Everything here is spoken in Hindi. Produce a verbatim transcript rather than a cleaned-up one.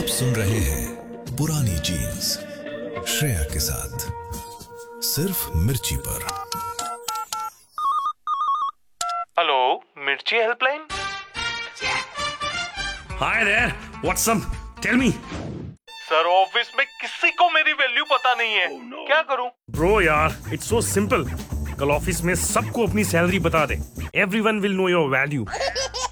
आप सुन रहे हैं पुरानी जीन्स श्रेया के साथ सिर्फ मिर्ची पर। हेलो, मिर्ची helpline. Hi there, what's up? Tell me. Sir, office में किसी को मेरी वैल्यू पता नहीं है। oh, no. क्या करूं? ब्रो यार, इट्स सो सिंपल। कल ऑफिस में सबको अपनी सैलरी बता दे। Everyone will know your value.